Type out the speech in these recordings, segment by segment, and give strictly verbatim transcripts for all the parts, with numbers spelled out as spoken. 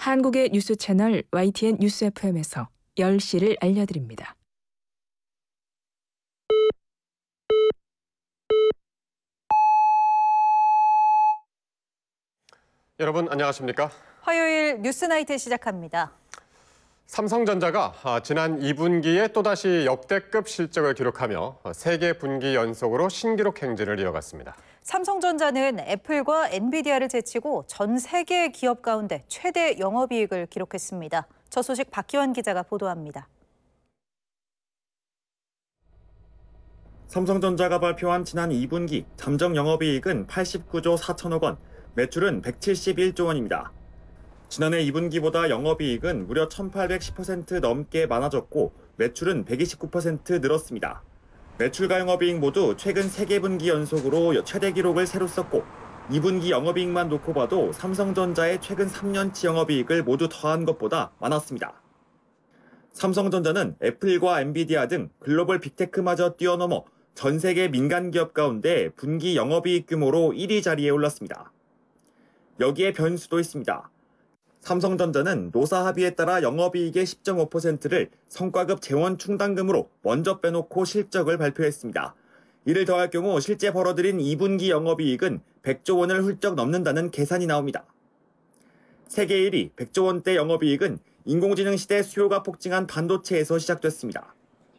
한국의 뉴스 채널 와이티엔 뉴스 에프엠에서 열 시를 알려드립니다. 여러분 안녕하십니까? 화요일 뉴스나이트 시작합니다. 삼성전자가 지난 이 분기에 또다시 역대급 실적을 기록하며 세 개 분기 연속으로 신기록 행진을 이어갔습니다. 삼성전자는 애플과 엔비디아를 제치고 전 세계 기업 가운데 최대 영업이익을 기록했습니다. 저 소식 박기환 기자가 보도합니다. 삼성전자가 발표한 지난 이 분기 잠정 영업이익은 팔십구조 사천억 원, 매출은 백칠십일조 원입니다. 지난해 이 분기보다 영업이익은 무려 천팔백십 퍼센트 넘게 많아졌고 매출은 백이십구 퍼센트 늘었습니다. 매출과 영업이익 모두 최근 세 개 분기 연속으로 최대 기록을 새로 썼고 이 분기 영업이익만 놓고 봐도 삼성전자의 최근 삼 년치 영업이익을 모두 더한 것보다 많았습니다. 삼성전자는 애플과 엔비디아 등 글로벌 빅테크마저 뛰어넘어 전 세계 민간 기업 가운데 분기 영업이익 규모로 일 위 자리에 올랐습니다. 여기에 변수도 있습니다. 삼성전자는 노사 합의에 따라 영업이익의 십 점 오 퍼센트를 성과급 재원 충당금으로 먼저 빼놓고 실적을 발표했습니다. 이를 더할 경우 실제 벌어들인 이 분기 영업이익은 백조 원을 훌쩍 넘는다는 계산이 나옵니다. 세계 일 위 백조 원대 영업이익은 인공지능 시대 수요가 폭증한 반도체에서 시작됐습니다.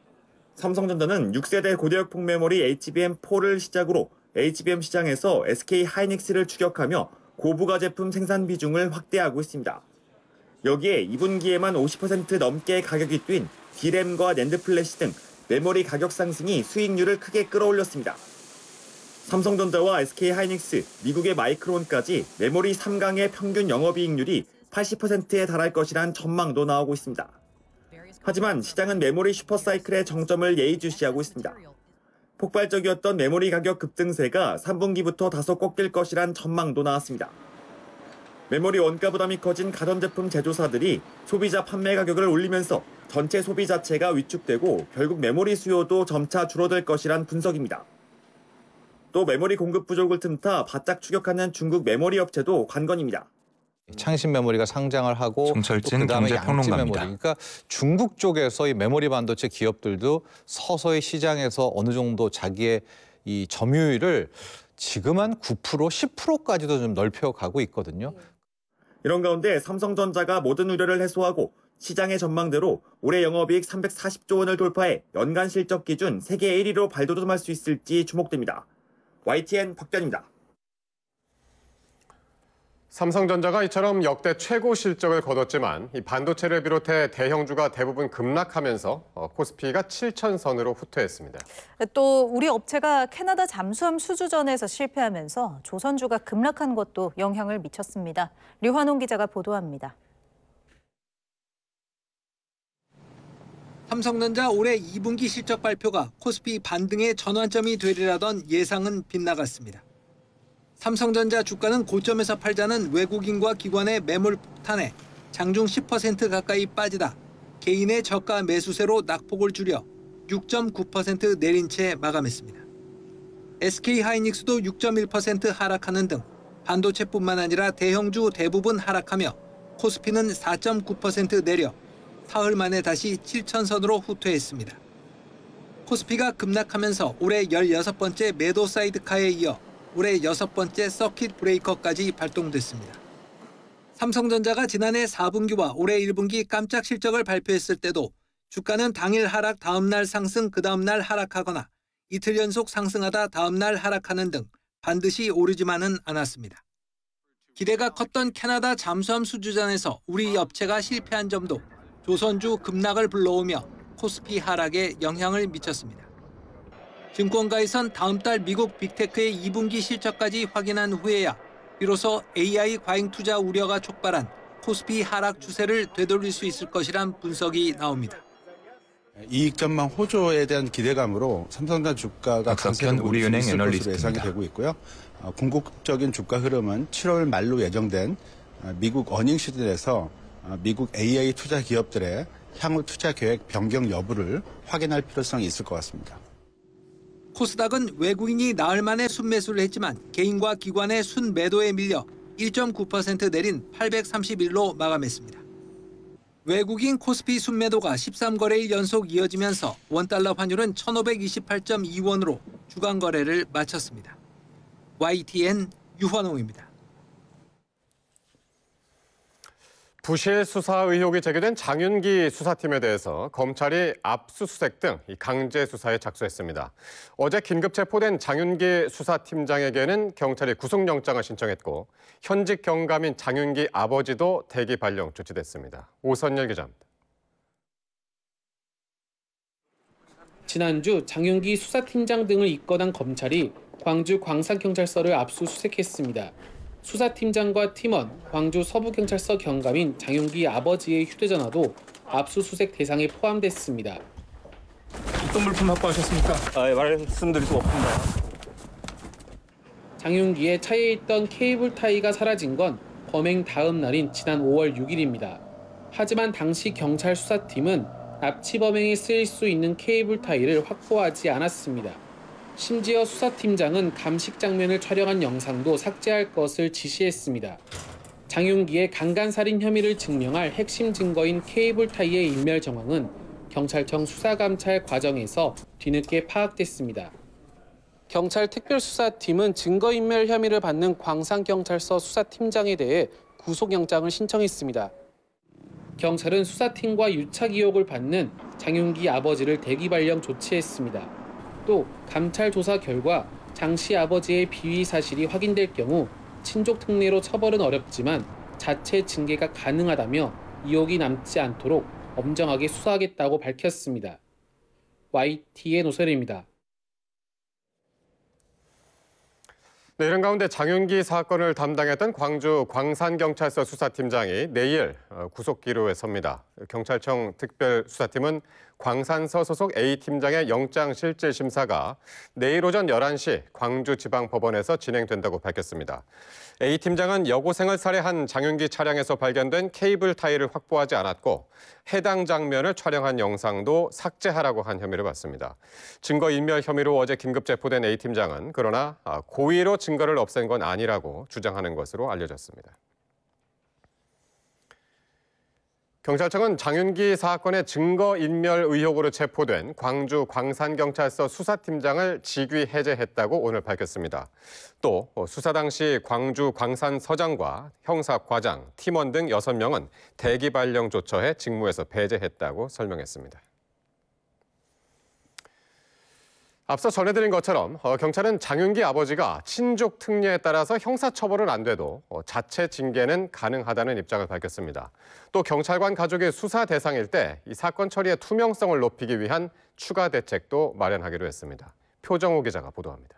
삼성전자는 육 세대 고대역폭 메모리 에이치비엠 포를 시작으로 에이치비엠 시장에서 에스케이하이닉스를 추격하며 고부가 제품 생산 비중을 확대하고 있습니다. 여기에 이 분기에만 오십 퍼센트 넘게 가격이 뛴 디램과 낸드 플래시 등 메모리 가격 상승이 수익률을 크게 끌어올렸습니다. 삼성전자와 에스케이하이닉스, 미국의 마이크론까지 메모리 삼 강의 평균 영업이익률이 팔십 퍼센트에 달할 것이란 전망도 나오고 있습니다. 하지만 시장은 메모리 슈퍼사이클의 정점을 예의주시하고 있습니다. 폭발적이었던 메모리 가격 급등세가 삼 분기부터 다소 꺾일 것이란 전망도 나왔습니다. 메모리 원가 부담이 커진 가전제품 제조사들이 소비자 판매 가격을 올리면서 전체 소비 자체가 위축되고 결국 메모리 수요도 점차 줄어들 것이란 분석입니다. 또 메모리 공급 부족을 틈타 바짝 추격하는 중국 메모리 업체도 관건입니다. 창신 메모리가 상장을 하고 정철진 경제평론가입니다. 메모리. 그러니까 중국 쪽에서 이 메모리 반도체 기업들도 서서히 시장에서 어느 정도 자기의 이 점유율을 지금 한 구 퍼센트, 십 퍼센트까지도 좀 넓혀가고 있거든요. 이런 가운데 삼성전자가 모든 우려를 해소하고 시장의 전망대로 올해 영업이익 삼백사십조 원을 돌파해 연간 실적 기준 세계 일 위로 발돋움할 수 있을지 주목됩니다. 와이티엔 박변입니다. 삼성전자가 이처럼 역대 최고 실적을 거뒀지만 이 반도체를 비롯해 대형주가 대부분 급락하면서 코스피가 칠천선으로 후퇴했습니다. 또 우리 업체가 캐나다 잠수함 수주전에서 실패하면서 조선주가 급락한 것도 영향을 미쳤습니다. 류환홍 기자가 보도합니다. 삼성전자 올해 이 분기 실적 발표가 코스피 반등의 전환점이 되리라던 예상은 빗나갔습니다. 삼성전자 주가는 고점에서 팔자는 외국인과 기관의 매물 폭탄에 장중 십 퍼센트 가까이 빠지다 개인의 저가 매수세로 낙폭을 줄여 육 점 구 퍼센트 내린 채 마감했습니다. 에스케이하이닉스도 육 점 일 퍼센트 하락하는 등 반도체뿐만 아니라 대형주 대부분 하락하며 코스피는 사 점 구 퍼센트 내려 사흘 만에 다시 칠천선으로 후퇴했습니다. 코스피가 급락하면서 올해 열여섯 번째 매도 사이드카에 이어 올해 여섯 번째 서킷 브레이커까지 발동됐습니다. 삼성전자가 지난해 사 분기와 올해 일 분기 깜짝 실적을 발표했을 때도 주가는 당일 하락 다음 날 상승 그 다음 날 하락하거나 이틀 연속 상승하다 다음 날 하락하는 등 반드시 오르지만은 않았습니다. 기대가 컸던 캐나다 잠수함 수주전에서 우리 업체가 실패한 점도 조선주 급락을 불러오며 코스피 하락에 영향을 미쳤습니다. 증권가에선 다음 달 미국 빅테크의 이 분기 실적까지 확인한 후에야 비로소 에이아이 과잉 투자 우려가 촉발한 코스피 하락 추세를 되돌릴 수 있을 것이란 분석이 나옵니다. 이익 전망 호조에 대한 기대감으로 삼성전자 주가가 박석현 우리은행 애널리스트입니다. 예상이 되고 있고요. 궁극적인 주가 흐름은 칠월 말로 예정된 미국 어닝 시즌에서 미국 에이아이 투자 기업들의 향후 투자 계획 변경 여부를 확인할 필요성이 있을 것 같습니다. 코스닥은 외국인이 나흘 만에 순매수를 했지만 개인과 기관의 순매도에 밀려 일 점 구 퍼센트 내린 팔백삼십일로 마감했습니다. 외국인 코스피 순매도가 십삼 거래일 연속 이어지면서 원달러 환율은 천오백이십팔 점 이 원으로 주간 거래를 마쳤습니다. 와이티엔 유환홍입니다. 부실 수사 의혹이 제기된 장윤기 수사팀에 대해서 검찰이 압수수색 등 강제 수사에 착수했습니다. 어제 긴급 체포된 장윤기 수사팀장에게는 경찰이 구속영장을 신청했고 현직 경감인 장윤기 아버지도 대기 발령 조치됐습니다. 오선열 기자입니다. 지난주 장윤기 수사팀장 등을 입건한 검찰이 광주 광산경찰서를 압수수색했습니다. 수사팀장과 팀원, 광주 서부경찰서 경감인 장윤기 아버지의 휴대전화도 압수수색 대상에 포함됐습니다. 어떤 물품 확보하셨습니까? 아, 말씀드릴 수 없습니다. 장윤기의 차에 있던 케이블 타이가 사라진 건 범행 다음 날인 지난 오월 육일입니다. 하지만 당시 경찰 수사팀은 납치 범행에 쓰일 수 있는 케이블 타이를 확보하지 않았습니다. 심지어 수사팀장은 감식 장면을 촬영한 영상도 삭제할 것을 지시했습니다. 장윤기의 강간살인 혐의를 증명할 핵심 증거인 케이블 타이의 인멸 정황은 경찰청 수사감찰 과정에서 뒤늦게 파악됐습니다. 경찰 특별수사팀은 증거인멸 혐의를 받는 광산경찰서 수사팀장에 대해 구속영장을 신청했습니다. 경찰은 수사팀과 유착 의혹을 받는 장윤기 아버지를 대기 발령 조치했습니다. 또 감찰 조사 결과 장 씨 아버지의 비위 사실이 확인될 경우 친족 특례로 처벌은 어렵지만 자체 징계가 가능하다며 의혹이 남지 않도록 엄정하게 수사하겠다고 밝혔습니다. 와이티엔 오선일입니다. 네, 이런 가운데 장윤기 사건을 담당했던 광주 광산경찰서 수사팀장이 내일 구속기로에 섭니다. 경찰청 특별수사팀은 광산서 소속 A팀장의 영장실질심사가 내일 오전 열한 시 광주지방법원에서 진행된다고 밝혔습니다. A팀장은 여고생을 살해한 장윤기 차량에서 발견된 케이블 타이를 확보하지 않았고 해당 장면을 촬영한 영상도 삭제하라고 한 혐의를 받습니다. 증거인멸 혐의로 어제 긴급 체포된 A팀장은 그러나 고의로 증거를 없앤 건 아니라고 주장하는 것으로 알려졌습니다. 경찰청은 장윤기 사건의 증거인멸 의혹으로 체포된 광주 광산경찰서 수사팀장을 직위 해제했다고 오늘 밝혔습니다. 또 수사 당시 광주 광산서장과 형사과장, 팀원 등 여섯 명은 대기 발령 조처해 직무에서 배제했다고 설명했습니다. 앞서 전해드린 것처럼 경찰은 장윤기 아버지가 친족 특례에 따라서 형사처벌은 안 돼도 자체 징계는 가능하다는 입장을 밝혔습니다. 또 경찰관 가족이 수사 대상일 때 이 사건 처리의 투명성을 높이기 위한 추가 대책도 마련하기로 했습니다. 표정호 기자가 보도합니다.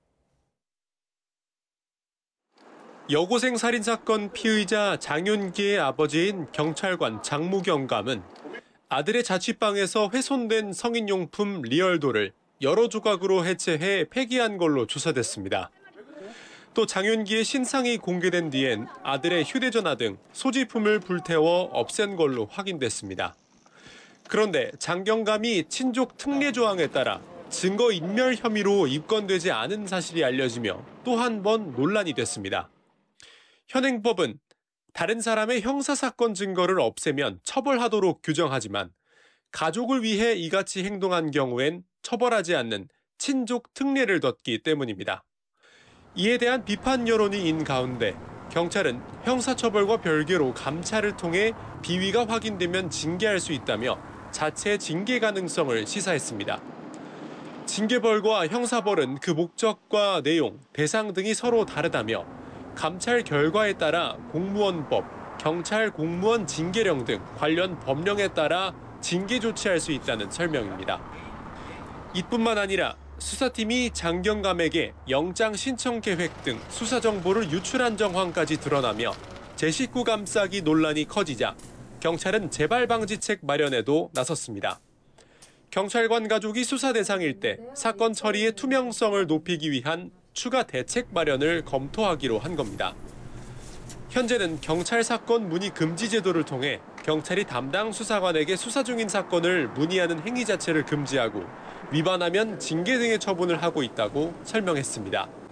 여고생 살인사건 피의자 장윤기의 아버지인 경찰관 장무경감은 아들의 자취방에서 훼손된 성인용품 리얼도를 여러 조각으로 해체해 폐기한 걸로 조사됐습니다. 또 장윤기의 신상이 공개된 뒤엔 아들의 휴대전화 등 소지품을 불태워 없앤 걸로 확인됐습니다. 그런데 장 경감이 친족 특례 조항에 따라 증거인멸 혐의로 입건되지 않은 사실이 알려지며 또 한 번 논란이 됐습니다. 현행법은 다른 사람의 형사사건 증거를 없애면 처벌하도록 규정하지만 가족을 위해 이같이 행동한 경우엔 처벌하지 않는 친족 특례를 뒀기 때문입니다. 이에 대한 비판 여론이 인 가운데 경찰은 형사처벌과 별개로 감찰을 통해 비위가 확인되면 징계할 수 있다며 자체 징계 가능성을 시사했습니다. 징계벌과 형사벌은 그 목적과 내용, 대상 등이 서로 다르다며 감찰 결과에 따라 공무원법, 경찰 공무원 징계령 등 관련 법령에 따라 징계 조치할 수 있다는 설명입니다. 이뿐만 아니라 수사팀이 장 경감에게 영장 신청 계획 등 수사 정보를 유출한 정황까지 드러나며 제 식구 감싸기 논란이 커지자 경찰은 재발 방지책 마련에도 나섰습니다. 경찰관 가족이 수사 대상일 때 사건 처리의 투명성을 높이기 위한 추가 대책 마련을 검토하기로 한 겁니다. 현재는 경찰 사건 문의 금지 제도를 통해 경찰이 담당 수사관에게 수사 중인 사건을 문의하는 행위 자체를 금지하고 위반하면 징계 등의 처분을 하고 있다고 설명했습니다.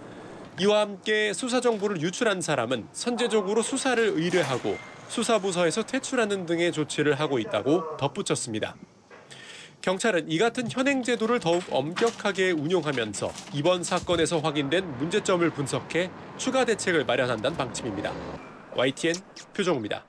이와 함께 수사 정보를 유출한 사람은 선제적으로 수사를 의뢰하고 수사부서에서 퇴출하는 등의 조치를 하고 있다고 덧붙였습니다. 경찰은 이 같은 현행 제도를 더욱 엄격하게 운용하면서 이번 사건에서 확인된 문제점을 분석해 추가 대책을 마련한다는 방침입니다. 와이티엔 표정우입니다.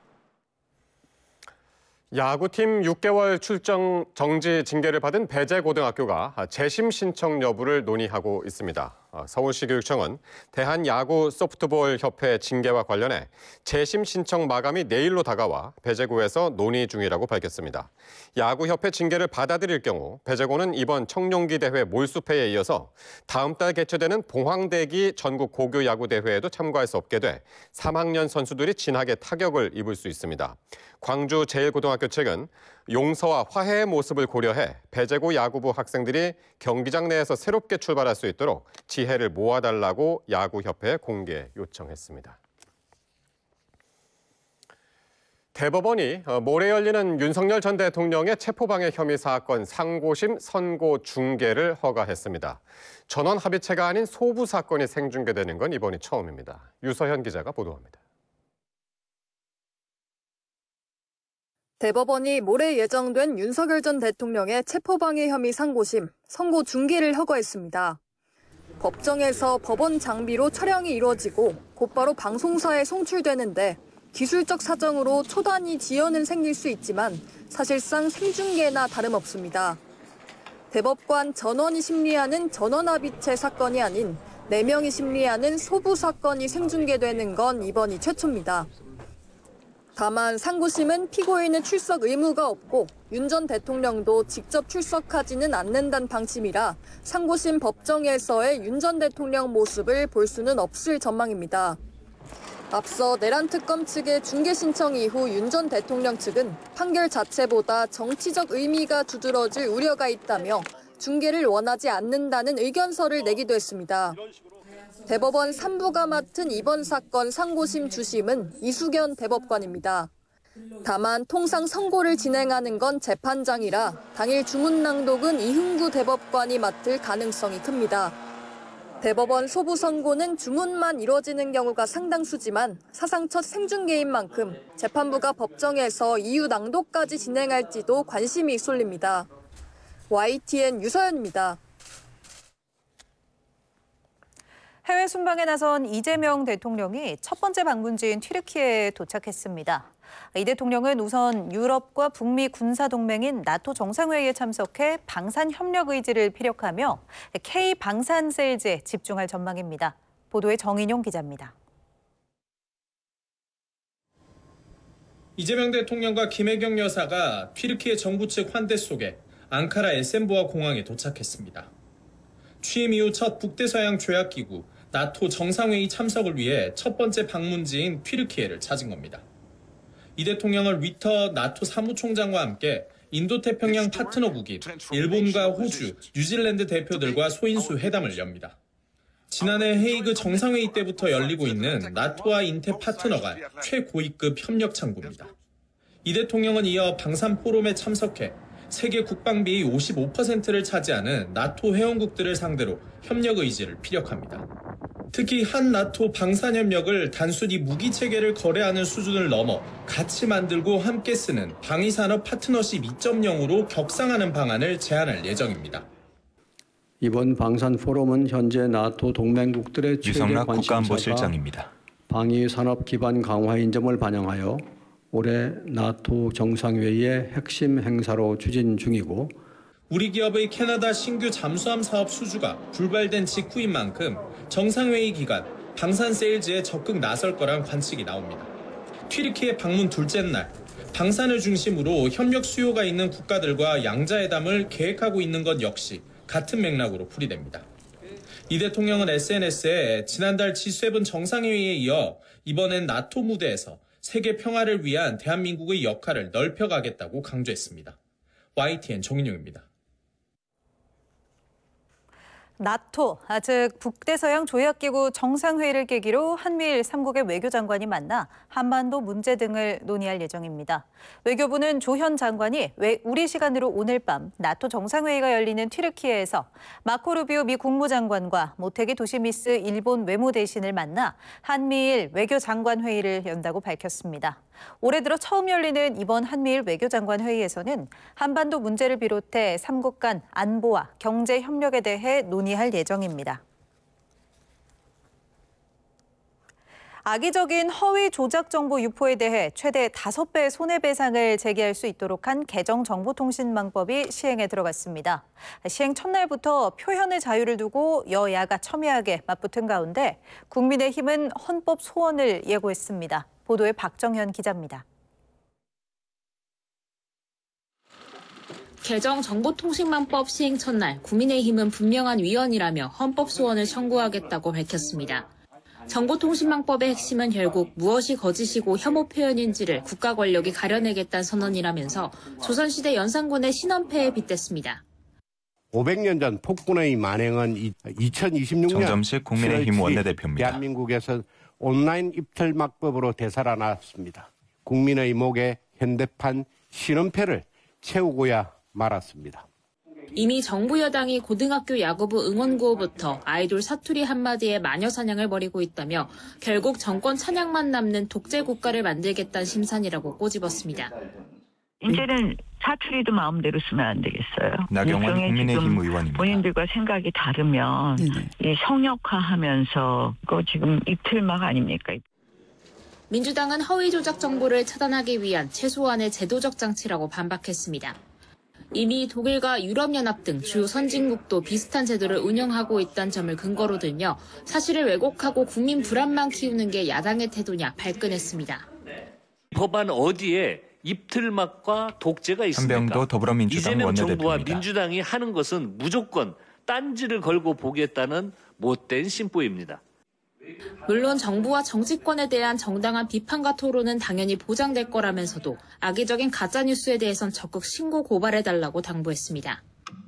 야구팀 육 개월 출정 정지 징계를 받은 배재고등학교가 재심 신청 여부를 논의하고 있습니다. 서울시교육청은 대한야구소프트볼협회 징계와 관련해 재심 신청 마감이 내일로 다가와 배재고에서 논의 중이라고 밝혔습니다. 야구협회 징계를 받아들일 경우 배재고는 이번 청룡기 대회 몰수패에 이어서 다음 달 개최되는 봉황대기 전국 고교야구대회에도 참가할 수 없게 돼 삼 학년 선수들이 진하게 타격을 입을 수 있습니다. 광주 제일고등학교 측은 용서와 화해의 모습을 고려해 배재고 야구부 학생들이 경기장 내에서 새롭게 출발할 수 있도록 지혜를 모아달라고 야구협회에 공개 요청했습니다. 대법원이 모레 열리는 윤석열 전 대통령의 체포방해 혐의 사건 상고심 선고 중계를 허가했습니다. 전원 합의체가 아닌 소부 사건이 생중계되는 건 이번이 처음입니다. 유서현 기자가 보도합니다. 대법원이 모레 예정된 윤석열 전 대통령의 체포방해 혐의 상고심, 선고 중계를 허가했습니다. 법정에서 법원 장비로 촬영이 이루어지고 곧바로 방송사에 송출되는데 기술적 사정으로 초단위 지연은 생길 수 있지만 사실상 생중계나 다름없습니다. 대법관 전원이 심리하는 전원합의체 사건이 아닌 네 명이 심리하는 소부 사건이 생중계되는 건 이번이 최초입니다. 다만 상고심은 피고인의 출석 의무가 없고 윤 전 대통령도 직접 출석하지는 않는다는 방침이라 상고심 법정에서의 윤 전 대통령 모습을 볼 수는 없을 전망입니다. 앞서 내란 특검 측의 중계 신청 이후 윤 전 대통령 측은 판결 자체보다 정치적 의미가 두드러질 우려가 있다며 중계를 원하지 않는다는 의견서를 내기도 했습니다. 대법원 삼 부가 맡은 이번 사건 상고심 주심은 이수견 대법관입니다. 다만 통상 선고를 진행하는 건 재판장이라 당일 주문 낭독은 이흥구 대법관이 맡을 가능성이 큽니다. 대법원 소부 선고는 주문만 이뤄지는 경우가 상당수지만 사상 첫 생중계인 만큼 재판부가 법정에서 이유 낭독까지 진행할지도 관심이 쏠립니다. 와이티엔 유서연입니다. 해외 순방에 나선 이재명 대통령이 첫 번째 방문지인 튀르키예에 도착했습니다. 이 대통령은 우선 유럽과 북미 군사동맹인 나토 정상회의에 참석해 방산 협력 의지를 피력하며 K 방산 셀즈에 집중할 전망입니다. 보도에 정인용 기자입니다. 이재명 대통령과 김혜경 여사가 튀르키예 정부 측 환대 속에 앙카라 에센보아 공항에 도착했습니다. 취임 이후 첫 북대서양 조약기구 나토 정상회의 참석을 위해 첫 번째 방문지인 튀르키예를 찾은 겁니다. 이 대통령은 위터 나토 사무총장과 함께 인도태평양 파트너국인 일본과 호주, 뉴질랜드 대표들과 소인수 회담을 엽니다. 지난해 헤이그 정상회의 때부터 열리고 있는 나토와 인태 파트너 간 최고위급 협력 창구입니다. 이 대통령은 이어 방산 포럼에 참석해 세계 국방비의 오십오 퍼센트를 차지하는 나토 회원국들을 상대로 협력 의지를 피력합니다. 특히 한 나토 방산협력을 단순히 무기체계를 거래하는 수준을 넘어 같이 만들고 함께 쓰는 방위산업 파트너십 이 점 영으로 격상하는 방안을 제안할 예정입니다. 이번 방산 포럼은 현재 나토 동맹국들의 최대 관심사가 방위산업 기반 강화인 점을 반영하여 올해 나토 정상회의의 핵심 행사로 추진 중이고 우리 기업의 캐나다 신규 잠수함 사업 수주가 불발된 직후인 만큼 정상회의 기간 방산 세일즈에 적극 나설 거란 관측이 나옵니다. 튀르키예 방문 둘째 날 방산을 중심으로 협력 수요가 있는 국가들과 양자회담을 계획하고 있는 것 역시 같은 맥락으로 풀이됩니다. 이 대통령은 에스엔에스에 지난달 지 세븐 정상회의에 이어 이번엔 나토 무대에서 세계 평화를 위한 대한민국의 역할을 넓혀가겠다고 강조했습니다. 와이티엔 정인용입니다. 나토, 즉 북대서양 조약기구 정상회의를 계기로 한미일 삼국의 외교장관이 만나 한반도 문제 등을 논의할 예정입니다. 외교부는 조현 장관이 우리 시간으로 오늘 밤 나토 정상회의가 열리는 튀르키예에서 마코 루비오 미 국무장관과 모테기 도시미스 일본 외무대신을 만나 한미일 외교장관 회의를 연다고 밝혔습니다. 올해 들어 처음 열리는 이번 한미일 외교장관 회의에서는 한반도 문제를 비롯해 삼국 간 안보와 경제 협력에 대해 논의할 예정입니다. 악의적인 허위 조작 정보 유포에 대해 최대 다섯 배 손해배상을 제기할 수 있도록 한 개정정보통신망법이 시행에 들어갔습니다. 시행 첫날부터 표현의 자유를 두고 여야가 첨예하게 맞붙은 가운데 국민의힘은 헌법 소원을 예고했습니다. 보도에 박정현 기자입니다. 개정 정보통신망법 시행 첫날 국민의힘은 분명한 위헌이라며 헌법 소원을 청구하겠다고 밝혔습니다. 정보통신망법의 핵심은 결국 무엇이 거짓이고 혐오 표현인지를 국가 권력이 가려내겠다는 선언이라면서 조선시대 연산군의 신원패에 빗댔습니다. 오백 년 전 폭군의 만행은 이천이십육 년 정점식 국민의힘 원내대표입니다. 대한민국에서 온라인 입틀막법으로 되살아났습니다. 국민의 목에 현대판 신원패를 채우고야 말았습니다. 이미 정부 여당이 고등학교 야구부 응원구호부터 아이돌 사투리 한마디에 마녀 사냥을 벌이고 있다며 결국 정권 찬양만 남는 독재 국가를 만들겠다는 심산이라고 꼬집었습니다. 이제는 사투리도 마음대로 쓰면 안 되겠어요. 나경원 국민의힘 의원입니다. 본인들과 생각이 다르면 이 성역화하면서 그거 지금 입틀막 아닙니까? 민주당은 허위 조작 정보를 차단하기 위한 최소한의 제도적 장치라고 반박했습니다. 이미 독일과 유럽연합 등 주요 선진국도 비슷한 제도를 운영하고 있다는 점을 근거로 들며 사실을 왜곡하고 국민 불안만 키우는 게 야당의 태도냐 발끈했습니다. 법안 어디에 입틀막과 독재가 있습니까? 한병도 더불어민주당 이재명 원내대표입니다. 정부와 민주당이 하는 것은 무조건 딴지를 걸고 보겠다는 못된 심보입니다. 물론 정부와 정치권에 대한 정당한 비판과 토론은 당연히 보장될 거라면서도 악의적인 가짜뉴스에 대해선 적극 신고 고발해달라고 당부했습니다.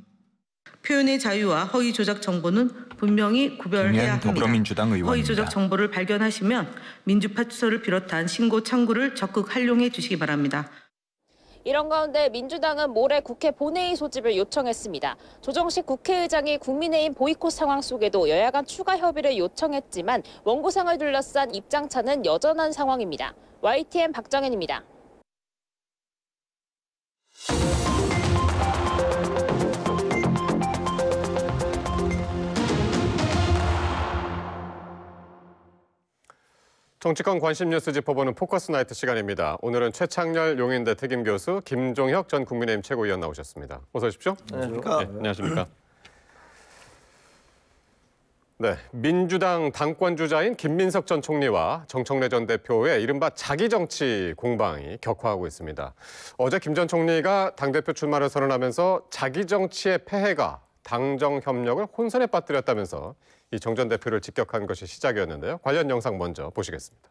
표현의 자유와 허위 조작 정보는 분명히 구별해야 합니다. 더불어민주당 의원입니다. 허위 조작 정보를 발견하시면 민주파출소를 비롯한 신고 창구를 적극 활용해 주시기 바랍니다. 이런 가운데 민주당은 모레 국회 본회의 소집을 요청했습니다. 조정식 국회의장이 국민의힘 보이콧 상황 속에도 여야 간 추가 협의를 요청했지만 원구상을 둘러싼 입장차는 여전한 상황입니다. 와이티엔 박정현입니다. 정치권 관심 뉴스 짚어보는 포커스 나이트 시간입니다. 오늘은 최창렬 용인대 특임교수, 김종혁 전 국민의힘 최고위원 나오셨습니다. 어서 오십시오. 안녕하십니까. 네, 안녕하십니까. 네, 민주당 당권주자인 김민석 전 총리와 정청래 전 대표의 이른바 자기정치 공방이 격화하고 있습니다. 어제 김 전 총리가 당대표 출마를 선언하면서 자기정치의 폐해가 당정 협력을 혼선에 빠뜨렸다면서 이 정 전 대표를 직격한 것이 시작이었는데요. 관련 영상 먼저 보시겠습니다.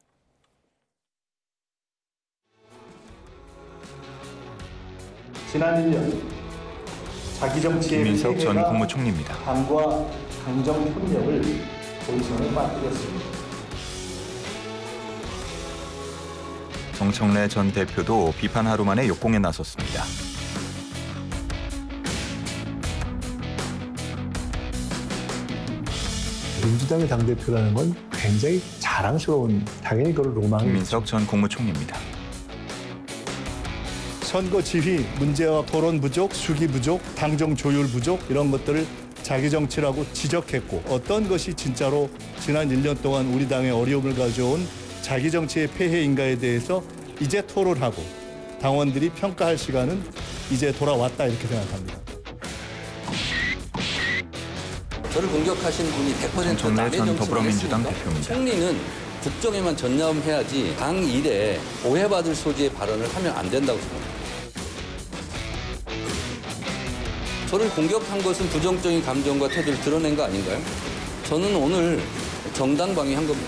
지난 일 년 자기정치의 김민석 전 국무총리입니다. 당과 당정 협력을 혼선에 빠뜨렸습니다. 정청래 전 대표도 비판 하루 만에 역공에 나섰습니다. 민주당의 당대표라는 건 굉장히 자랑스러운, 당연히 그걸 로망이 김민석 전 국무총리입니다. 선거 지휘 문제와 토론 부족, 수기 부족, 당정 조율 부족 이런 것들을 자기 정치라고 지적했고 어떤 것이 진짜로 지난 일 년 동안 우리 당의 어려움을 가져온 자기 정치의 폐해인가에 대해서 이제 토론하고 당원들이 평가할 시간은 이제 돌아왔다 이렇게 생각합니다. 저를 공격하신 분이 백 퍼센트 남의 정치를 더불어민주당 했습니까? 대표입니다. 총리는 국정에만 전념해야지 당 일에 오해받을 소지의 발언을 하면 안 된다고 생각합니다. 저를 공격한 것은 부정적인 감정과 태도를 드러낸 거 아닌가요? 저는 오늘 정당방위한 겁니다.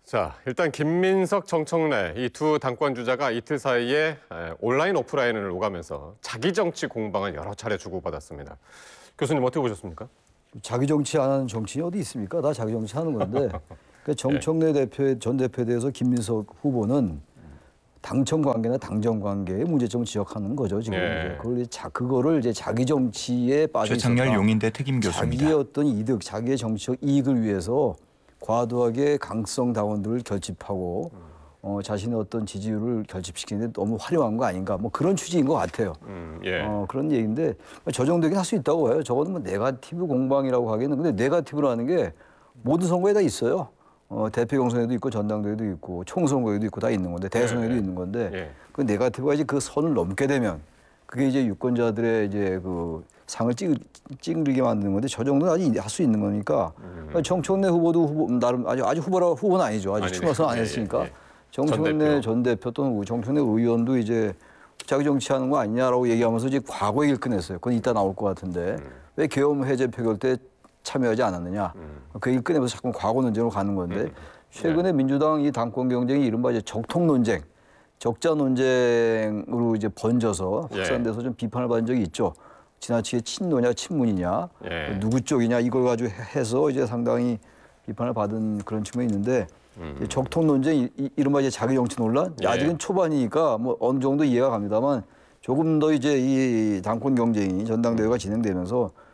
자, 일단 김민석, 정청래 이 두 당권 주자가 이틀 사이에 온라인 오프라인을 오가면서 자기 정치 공방을 여러 차례 주고받았습니다. 교수님 어떻게 보셨습니까? 자기 정치 안 하는 정치인이 어디 있습니까? 다 자기 정치 하는 건데 그 정청래 네. 대표 전 대표에 대해서 김민석 후보는 당청 관계나 당정 관계의 문제점을 지적하는 거죠 지금. 네. 그걸 자 그거를 이제 자기 정치에 빠져 있었다. 최창렬 용인대 특임 교수입니다. 자기의 어떤 이득, 자기의 정치적 이익을 위해서 과도하게 강성 당원들을 결집하고 어, 자신의 어떤 지지율을 결집시키는데 너무 활용한 거 아닌가 뭐 그런 취지인 것 같아요. 음, 예. 어, 그런 얘기인데 저 정도긴 할 수 있다고 해요. 저거는 뭐 네거티브 공방이라고 하겠는 근데 네거티브라는 게 모든 선거에 다 있어요. 어, 대표 경선에도 있고 전당대회도 있고 총선거에도 있고 다 있는 건데 대선에도 예. 있는 건데 예. 그 네거티브가 이제 그 선을 넘게 되면 그게 이제 유권자들의 이제 그 상을 찌, 찌르게 만드는 건데 저 정도는 아직 할 수 있는 거니까 음. 정청래 후보도 후보, 나름 아주 아주 후보라 후보는 아니죠. 아직 출마선 안 했으니까 예, 예. 정청래 전 대표. 전 대표 또는 정청래 의원도 이제 자기 정치하는 거 아니냐라고 얘기하면서 이제 과거 얘기를 꺼냈어요. 그건 이따 나올 것 같은데 음. 왜 계엄 해제 표결 때 참여하지 않았느냐. 음. 그 얘기를 꺼내면서 자꾸 과거 논쟁으로 가는 건데 음. 최근에 네. 민주당 이 당권 경쟁이 이른바 이제 적통 논쟁, 적자 논쟁으로 이제 번져서 확산돼서 예. 좀 비판을 받은 적이 있죠. 지나치게 친노냐 친문이냐 예. 누구 쪽이냐 이걸 가지고 해서 이제 상당히 비판을 받은 그런 측면이 있는데 음. 적통 논쟁 이른바 이제 자기 정치 논란 예. 아직은 초반이니까 뭐 어느 정도 이해가 갑니다만 조금 더 이제 이 당권 경쟁이 전당대회가 진행되면서